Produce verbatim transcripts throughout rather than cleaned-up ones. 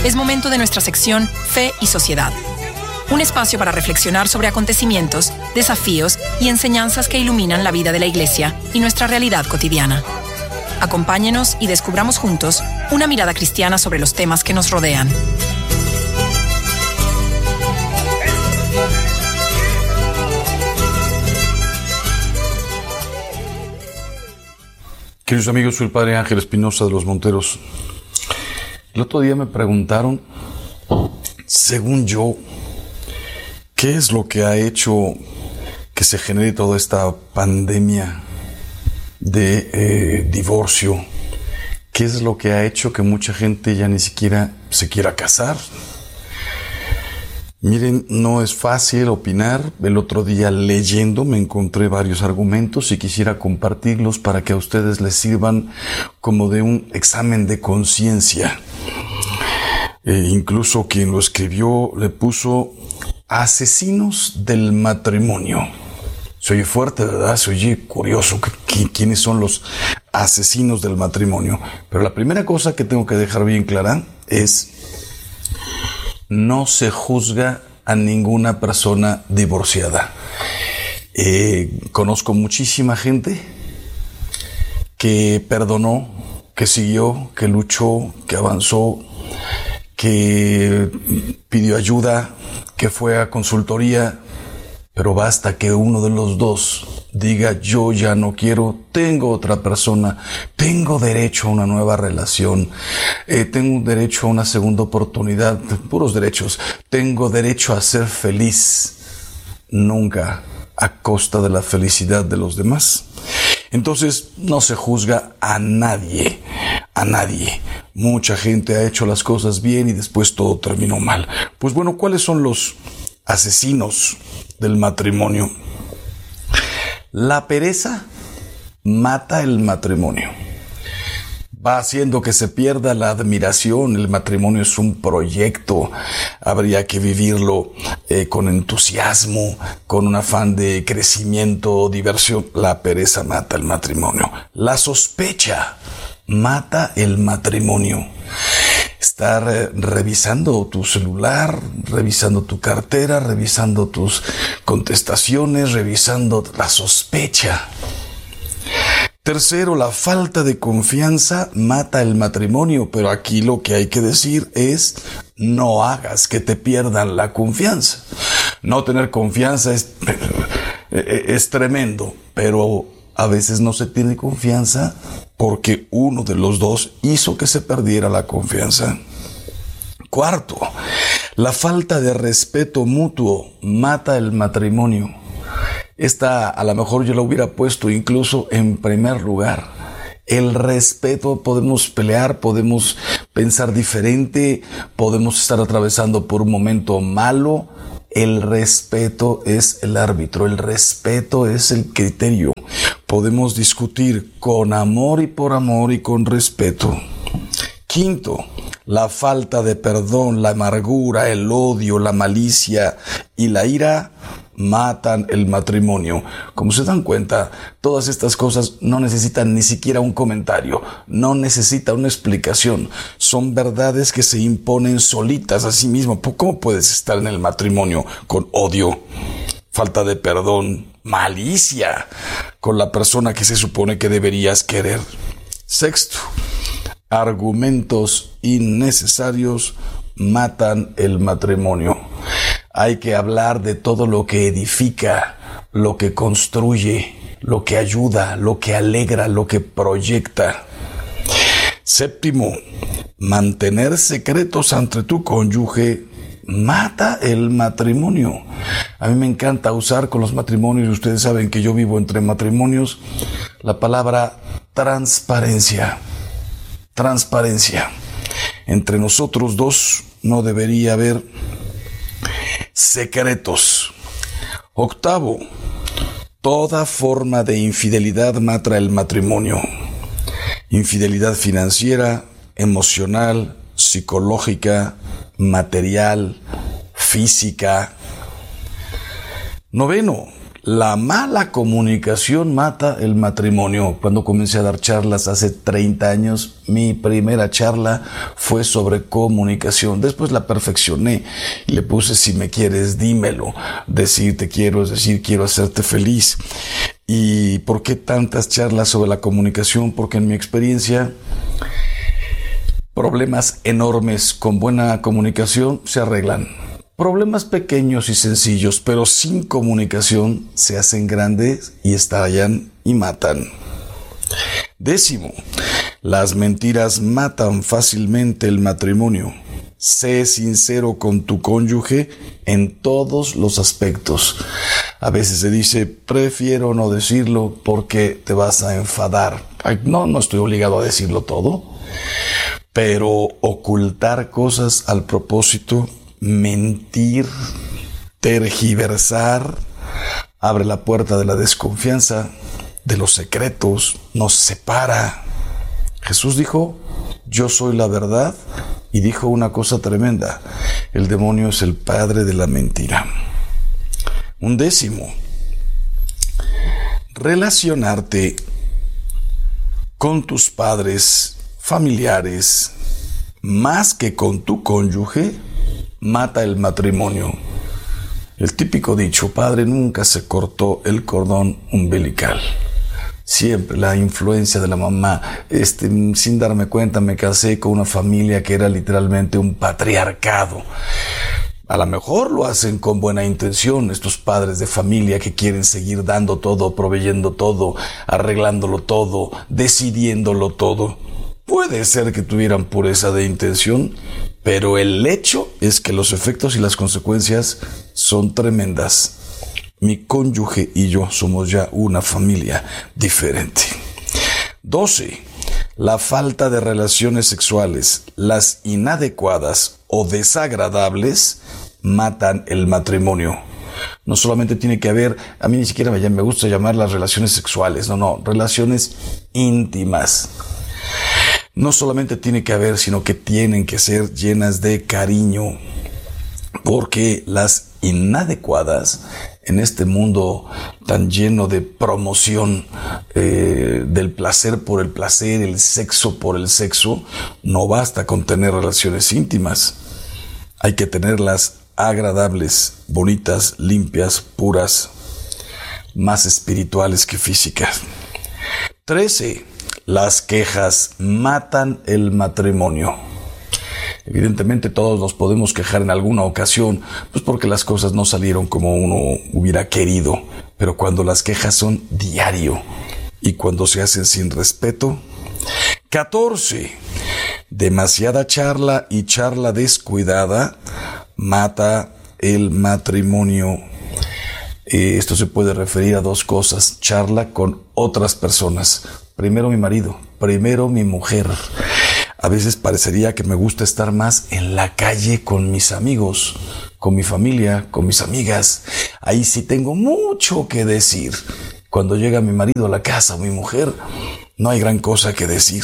es momento de nuestra sección Fe y Sociedad. Un espacio para reflexionar sobre acontecimientos, desafíos y enseñanzas que iluminan la vida de la Iglesia y nuestra realidad cotidiana. Acompáñenos y descubramos juntos una mirada cristiana sobre los temas que nos rodean. Queridos amigos, soy el Padre Ángel Espinosa de los Monteros. El otro día me preguntaron, según yo, ¿qué es lo que ha hecho que se genere toda esta pandemia de eh, divorcio? ¿Qué es lo que ha hecho que mucha gente ya ni siquiera se quiera casar? Miren, no es fácil opinar. El otro día leyendo me encontré varios argumentos y quisiera compartirlos para que a ustedes les sirvan como de un examen de conciencia. Eh, incluso quien lo escribió le puso asesinos del matrimonio. Se oye fuerte, ¿verdad? Se oye curioso. ¿Quiénes son los asesinos del matrimonio? Pero la primera cosa que tengo que dejar bien clara es: no se juzga a ninguna persona divorciada. Eh, conozco muchísima gente que perdonó, que siguió, que luchó, que avanzó, que pidió ayuda, que fue a consultoría, pero basta que uno de los dos diga: yo ya no quiero, tengo otra persona, tengo derecho a una nueva relación, eh, tengo derecho a una segunda oportunidad, puros derechos, tengo derecho a ser feliz, nunca a costa de la felicidad de los demás. Entonces no se juzga a nadie, a nadie. Mucha gente ha hecho las cosas bien y después todo terminó mal. Pues bueno, ¿cuáles son los asesinos del matrimonio? La pereza mata el matrimonio. Va haciendo que se pierda la admiración. El matrimonio es un proyecto. Habría que vivirlo eh, con entusiasmo, con un afán de crecimiento, diversión. La pereza mata el matrimonio. La sospecha mata el matrimonio. Estar eh, revisando tu celular, revisando tu cartera, revisando tus contestaciones, revisando la sospecha. Tercero, la falta de confianza mata el matrimonio, pero aquí lo que hay que decir es: no hagas que te pierdan la confianza. No tener confianza es, es tremendo, pero a veces no se tiene confianza porque uno de los dos hizo que se perdiera la confianza. Cuarto, la falta de respeto mutuo mata el matrimonio. Esta a lo mejor yo la hubiera puesto incluso en primer lugar. El respeto, podemos pelear, podemos pensar diferente, podemos estar atravesando por un momento malo. El respeto es el árbitro, el respeto es el criterio. Podemos discutir con amor y por amor y con respeto. Quinto, la falta de perdón, la amargura, el odio, la malicia y la ira matan el matrimonio. Como se dan cuenta, todas estas cosas no necesitan ni siquiera un comentario, no necesita una explicación. Son verdades que se imponen solitas a sí mismo. ¿Cómo puedes estar en el matrimonio con odio, falta de perdón, malicia con la persona que se supone que deberías querer? Sexto, argumentos innecesarios matan el matrimonio. Hay que hablar de todo lo que edifica, lo que construye, lo que ayuda, lo que alegra, lo que proyecta. Séptimo, mantener secretos ante tu cónyuge mata el matrimonio. A mí me encanta usar con los matrimonios, y ustedes saben que yo vivo entre matrimonios, la palabra transparencia. Transparencia. Entre nosotros dos no debería haber secretos. Octavo, toda forma de infidelidad mata el matrimonio. Infidelidad financiera, emocional, psicológica, material, física. Noveno, La mala comunicación mata el matrimonio. Cuando comencé a dar charlas hace treinta años, mi primera charla fue sobre comunicación. Después la perfeccioné y le puse: si me quieres, dímelo. Decir te quiero es decir quiero hacerte feliz. ¿Y por qué tantas charlas sobre la comunicación? Porque en mi experiencia, problemas enormes con buena comunicación se arreglan. Problemas pequeños y sencillos, pero sin comunicación, se hacen grandes y estallan y matan. Décimo, las mentiras matan fácilmente el matrimonio. Sé sincero con tu cónyuge en todos los aspectos. A veces se dice: prefiero no decirlo porque te vas a enfadar. Ay, no, no estoy obligado a decirlo todo, pero ocultar cosas al propósito, mentir, tergiversar, abre la puerta de la desconfianza, de los secretos, nos separa. Jesús dijo: yo soy la verdad, y dijo una cosa tremenda: el demonio es el padre de la mentira. Un décimo, relacionarte con tus padres, familiares, más que con tu cónyuge, mata el matrimonio. El típico dicho: padre nunca se cortó el cordón umbilical. Siempre la influencia de la mamá. Este, sin darme cuenta, me casé con una familia que era literalmente un patriarcado. A lo mejor lo hacen con buena intención, estos padres de familia que quieren seguir dando todo, proveyendo todo, arreglándolo todo, decidiéndolo todo. Puede ser que tuvieran pureza de intención, pero el hecho es que los efectos y las consecuencias son tremendas. Mi cónyuge y yo somos ya una familia diferente. doce. La falta de relaciones sexuales, las inadecuadas o desagradables, matan el matrimonio. No solamente tiene que haber, a mí ni siquiera me gusta llamar las relaciones sexuales, no, no, relaciones íntimas. No solamente tiene que haber, sino que tienen que ser llenas de cariño, porque las inadecuadas en este mundo tan lleno de promoción eh, del placer por el placer, el sexo por el sexo, no basta con tener relaciones íntimas. Hay que tenerlas agradables, bonitas, limpias, puras, más espirituales que físicas. trece. Las quejas matan el matrimonio. Evidentemente todos nos podemos quejar en alguna ocasión, pues porque las cosas no salieron como uno hubiera querido. Pero cuando las quejas son diario y cuando se hacen sin respeto. catorce. Demasiada charla y charla descuidada mata el matrimonio. Eh, esto se puede referir a dos cosas: charla con otras personas. Primero mi marido, primero mi mujer. A veces parecería que me gusta estar más en la calle con mis amigos, con mi familia, con mis amigas. Ahí sí tengo mucho que decir. Cuando llega mi marido a la casa o mi mujer, no hay gran cosa que decir.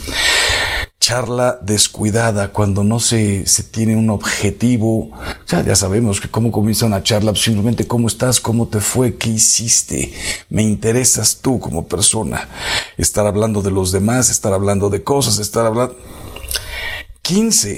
Charla descuidada, cuando no se, se tiene un objetivo. Ya, ya sabemos que cómo comienza una charla, simplemente cómo estás, cómo te fue, qué hiciste, me interesas tú como persona. Estar hablando de los demás, estar hablando de cosas, estar hablando... quince.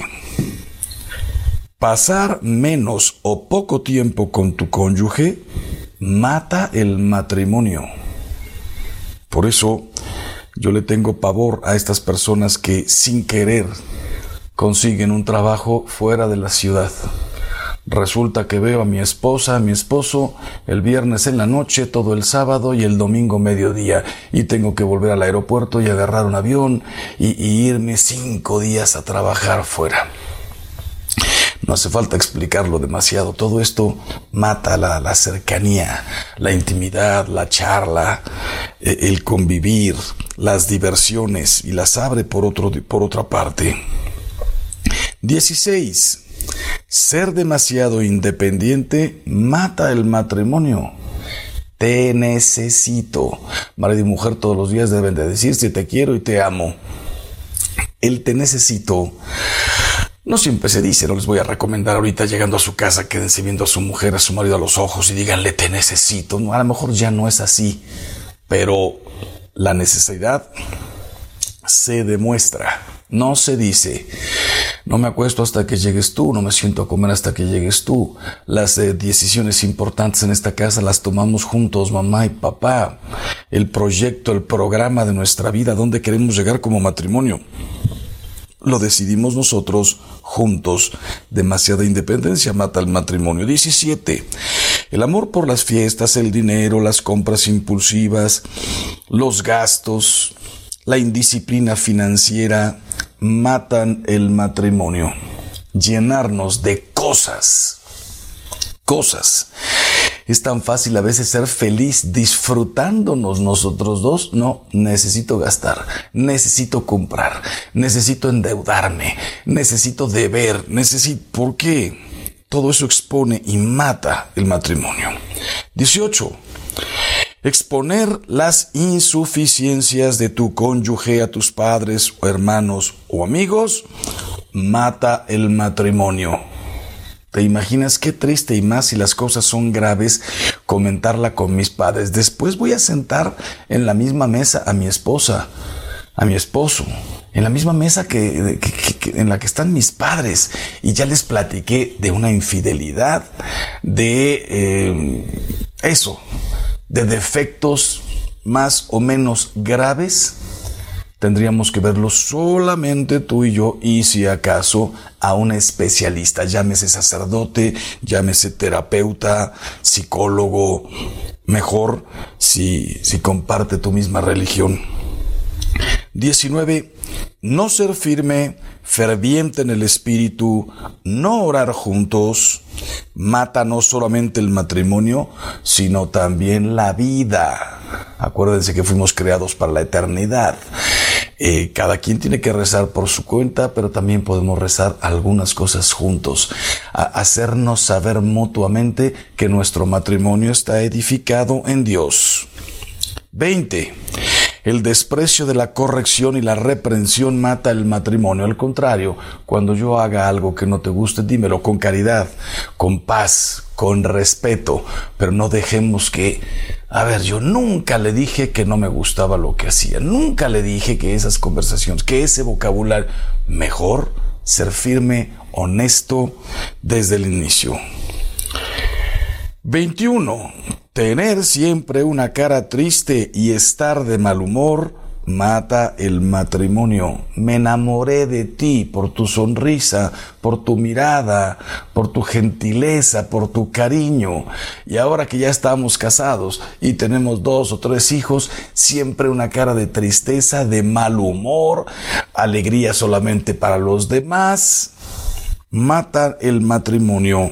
Pasar menos o poco tiempo con tu cónyuge mata el matrimonio. Por eso yo le tengo pavor a estas personas que sin querer consiguen un trabajo fuera de la ciudad. Resulta que veo a mi esposa, a mi esposo, el viernes en la noche, todo el sábado y el domingo mediodía. Y tengo que volver al aeropuerto y agarrar un avión y, y irme cinco días a trabajar fuera. No hace falta explicarlo demasiado. Todo esto mata la, la cercanía, la intimidad, la charla, el convivir, las diversiones, y las abre por, otro, por otra parte. dieciséis. Ser demasiado independiente mata el matrimonio. Te necesito. Marido y mujer todos los días deben de decirse: te quiero y te amo. El te necesito No siempre se dice, no les voy a recomendar ahorita llegando a su casa, quédense viendo a su mujer, a su marido a los ojos y díganle te necesito. No, a lo mejor ya no es así, pero la necesidad se demuestra. No se dice, no me acuesto hasta que llegues tú, no me siento a comer hasta que llegues tú. Las eh, decisiones importantes en esta casa las tomamos juntos, mamá y papá. El proyecto, el programa de nuestra vida, dónde queremos llegar como matrimonio, lo decidimos nosotros juntos. Demasiada independencia mata el matrimonio. diecisiete. El amor por las fiestas, el dinero, las compras impulsivas, los gastos, la indisciplina financiera matan el matrimonio. Llenarnos de cosas. Cosas. Es tan fácil a veces ser feliz disfrutándonos nosotros dos. No, necesito gastar, necesito comprar, necesito endeudarme, necesito deber, necesito... ¿Por qué? Todo eso expone y mata el matrimonio. dieciocho. Exponer las insuficiencias de tu cónyuge a tus padres o hermanos o amigos mata el matrimonio. ¿Te imaginas qué triste, y más si las cosas son graves, comentarla con mis padres? Después voy a sentar en la misma mesa a mi esposa, a mi esposo, en la misma mesa que, que, que en la que están mis padres, y ya les platiqué de una infidelidad, de eh, eso, de defectos más o menos graves. Tendríamos que verlo solamente tú y yo, y si acaso a un especialista, llámese sacerdote, llámese terapeuta, psicólogo, mejor si, si comparte tu misma religión. diecinueve. No ser firme, ferviente en el espíritu, no orar juntos, mata no solamente el matrimonio, sino también la vida. Acuérdense que fuimos creados para la eternidad. Eh, cada quien tiene que rezar por su cuenta, pero también podemos rezar algunas cosas juntos. A hacernos saber mutuamente que nuestro matrimonio está edificado en Dios. veinte. El desprecio de la corrección y la reprensión mata el matrimonio. Al contrario, cuando yo haga algo que no te guste, dímelo con caridad, con paz, con respeto, pero no dejemos que... A ver, yo nunca le dije que no me gustaba lo que hacía, nunca le dije que esas conversaciones, que ese vocabulario... Mejor ser firme, honesto desde el inicio. veintiuno. Tener siempre una cara triste y estar de mal humor mata el matrimonio. Me enamoré de ti por tu sonrisa, por tu mirada, por tu gentileza, por tu cariño. Y ahora que ya estamos casados y tenemos dos o tres hijos, siempre una cara de tristeza, de mal humor, alegría solamente para los demás, mata el matrimonio.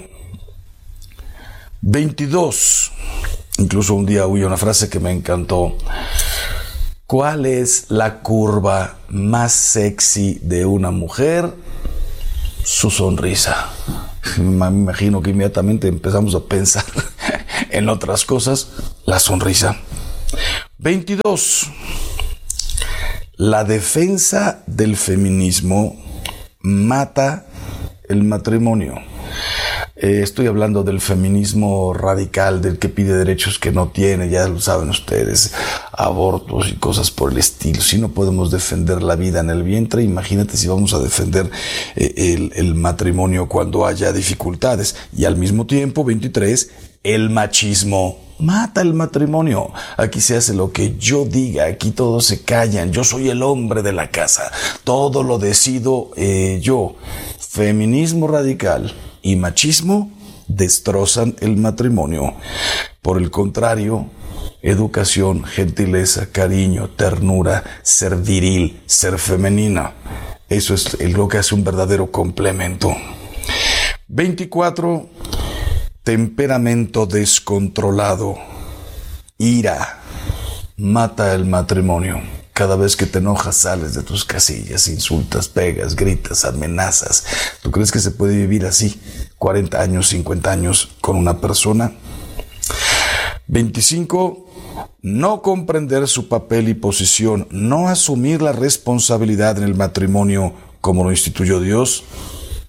veintidós. Incluso un día oí una frase que me encantó. ¿Cuál es la curva más sexy de una mujer? Su sonrisa. Me imagino que inmediatamente empezamos a pensar en otras cosas. La sonrisa. veintidós. La defensa del feminismo mata el matrimonio. Eh, estoy hablando del feminismo radical, del que pide derechos que no tiene, ya lo saben ustedes, abortos y cosas por el estilo. Si no podemos defender la vida en el vientre, imagínate si vamos a defender eh, el, el matrimonio cuando haya dificultades. Y al mismo tiempo, veintitrés, el machismo mata el matrimonio. Aquí se hace lo que yo diga, aquí todos se callan, yo soy el hombre de la casa, todo lo decido eh, yo. Feminismo radical y machismo destrozan el matrimonio. Por el contrario, educación, gentileza, cariño, ternura, ser viril, ser femenina, eso es lo que hace un verdadero complemento. veinticuatro. Temperamento descontrolado, ira, mata el matrimonio. Cada vez que te enojas sales de tus casillas, insultas, pegas, gritas, amenazas. ¿Tú crees que se puede vivir así cuarenta años, cincuenta años con una persona? veinticinco. No comprender su papel y posición, no asumir la responsabilidad en el matrimonio como lo instituyó Dios,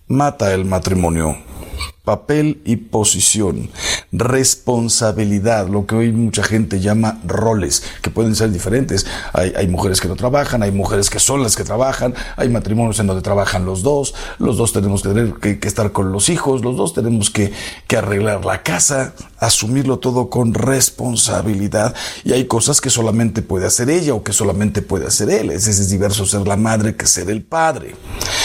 mata el matrimonio. Papel y posición, responsabilidad, lo que hoy mucha gente llama roles, que pueden ser diferentes. Hay, hay mujeres que no trabajan, hay mujeres que son las que trabajan, hay matrimonios en donde trabajan los dos, los dos tenemos que tener que, que estar con los hijos, los dos tenemos que, que arreglar la casa, asumirlo todo con responsabilidad. Y hay cosas que solamente puede hacer ella o que solamente puede hacer él. Ese es diverso ser la madre que ser el padre.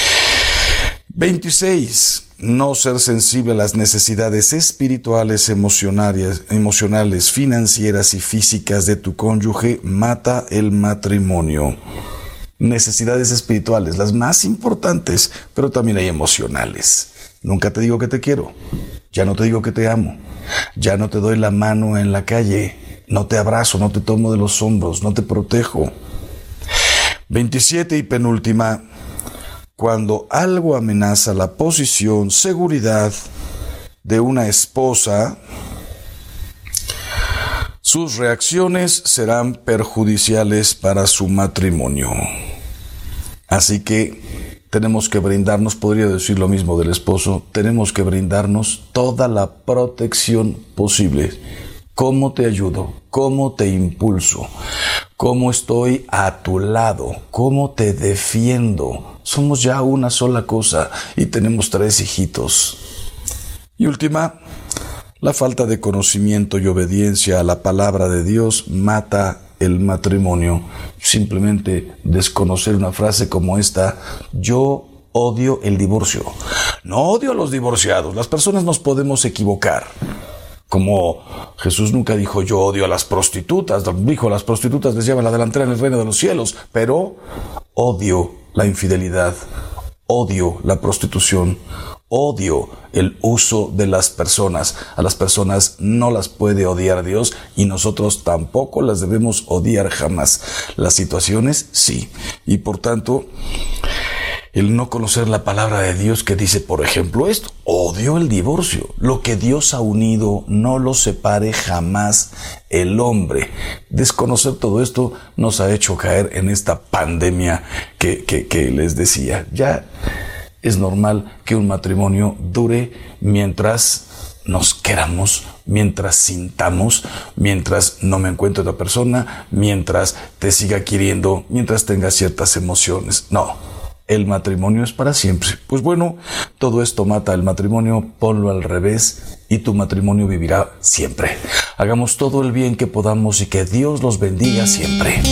veintiséis. No ser sensible a las necesidades espirituales, emocionales, emocionales, financieras y físicas de tu cónyuge mata el matrimonio. Necesidades espirituales, las más importantes, pero también hay emocionales. Nunca te digo que te quiero, ya no te digo que te amo, ya no te doy la mano en la calle, no te abrazo, no te tomo de los hombros, no te protejo. veintisiete y penúltima. Cuando algo amenaza la posición, seguridad de una esposa, sus reacciones serán perjudiciales para su matrimonio. Así que tenemos que brindarnos, podría decir lo mismo del esposo, tenemos que brindarnos toda la protección posible. ¿Cómo te ayudo? ¿Cómo te impulso? ¿Cómo estoy a tu lado? ¿Cómo te defiendo? Somos ya una sola cosa y tenemos tres hijitos. Y última, la falta de conocimiento y obediencia a la palabra de Dios mata el matrimonio. Simplemente desconocer una frase como esta: yo odio el divorcio. No odio a los divorciados. Las personas nos podemos equivocar. Como Jesús nunca dijo yo odio a las prostitutas, dijo a las prostitutas les lleva la delantera en el reino de los cielos, pero odio la infidelidad, odio la prostitución, odio el uso de las personas. A las personas no las puede odiar Dios y nosotros tampoco las debemos odiar jamás. Las situaciones sí, y por tanto el no conocer la palabra de Dios que dice, por ejemplo, esto: odio el divorcio. Lo que Dios ha unido no lo separe jamás el hombre. Desconocer todo esto nos ha hecho caer en esta pandemia que, que, que les decía. Ya es normal que un matrimonio dure mientras nos queramos, mientras sintamos, mientras no me encuentre otra persona, mientras te siga queriendo, mientras tenga ciertas emociones. No. El matrimonio es para siempre. Pues bueno, todo esto mata el matrimonio, ponlo al revés y tu matrimonio vivirá siempre. Hagamos todo el bien que podamos y que Dios los bendiga siempre.